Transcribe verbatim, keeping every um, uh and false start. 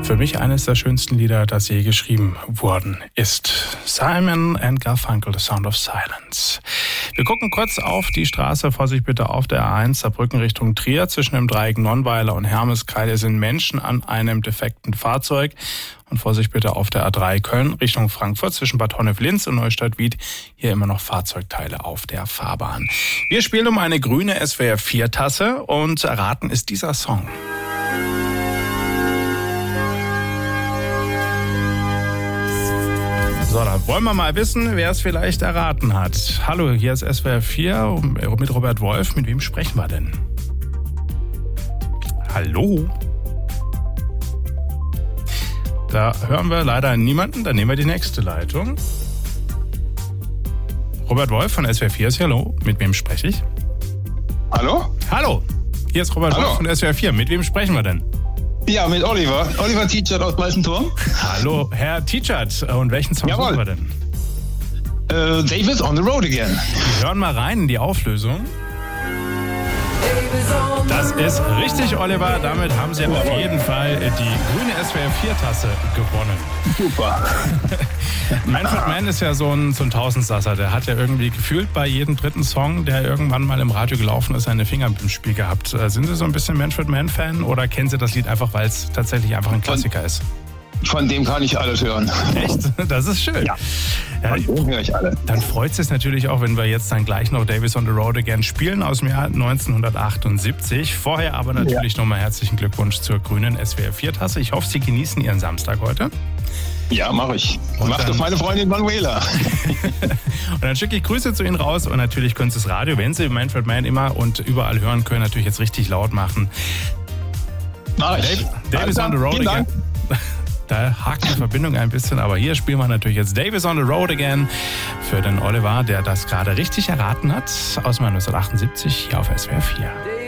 Für mich eines der schönsten Lieder, das je geschrieben worden ist. Simon and Garfunkel, The Sound of Silence. Wir gucken kurz auf die Straße, Vorsicht bitte auf der A eins, Saarbrücken Richtung Trier. Zwischen dem Dreieck Nonnweiler und Hermeskeil sind Menschen an einem defekten Fahrzeug. Und Vorsicht bitte auf der A drei Köln Richtung Frankfurt zwischen Bad Honnef-Linz und Neustadt-Wied. Hier immer noch Fahrzeugteile auf der Fahrbahn. Wir spielen um eine grüne S W R vier Tasse und erraten ist dieser Song. So, dann wollen wir mal wissen, wer es vielleicht erraten hat. Hallo, hier ist S W R vier mit Robert Wolf. Mit wem sprechen wir denn? Hallo? Da hören wir leider niemanden. Dann nehmen wir die nächste Leitung. Robert Wolf von S W R vier ist hallo. Mit wem spreche ich? Hallo? Hallo, hier ist Robert Hallo. Wolf von S W R vier. Mit wem sprechen wir denn? Ja, mit Oliver. Oliver Tietschert aus Weißenturm. Hallo, Herr Tietschert. Und welchen Song Jawohl. suchen wir denn? Äh, Davis on the Road Again. Wir hören mal rein in die Auflösung. Das ist richtig, Oliver. Damit haben Sie auf jeden Fall die grüne S W R vier Tasse gewonnen. Super. Manfred Mann ist ja so ein, so ein Tausendsasser. Der hat ja irgendwie gefühlt bei jedem dritten Song, der irgendwann mal im Radio gelaufen ist, seine Finger im Spiel gehabt. Sind Sie so ein bisschen Manfred Mann-Fan oder kennen Sie das Lied einfach, weil es tatsächlich einfach ein Klassiker ist? Von dem kann ich alles hören. Echt? Das ist schön. Ja, Ja, von dem höre ich alles. dann freut es natürlich auch, wenn wir jetzt dann gleich noch Davis on the Road Again spielen aus dem Jahr neunzehnhundertachtundsiebzig. Vorher aber natürlich ja. nochmal herzlichen Glückwunsch zur grünen S W R vier Tasse. Ich hoffe, Sie genießen Ihren Samstag heute. Ja, mache ich. Und Macht dann- das meine Freundin Manuela. Und dann schicke ich Grüße zu Ihnen raus und natürlich können Sie das Radio, wenn Sie Manfred Mann immer und überall hören können, natürlich jetzt richtig laut machen. Mach ich. Dave, Davis Also, on the Road vielen Again. Dank. Da hakt die Verbindung ein bisschen, aber hier spielen wir natürlich jetzt Davis on the Road Again für den Oliver, der das gerade richtig erraten hat, aus dem Jahr neunzehnhundertachtundsiebzig hier auf S W R vier.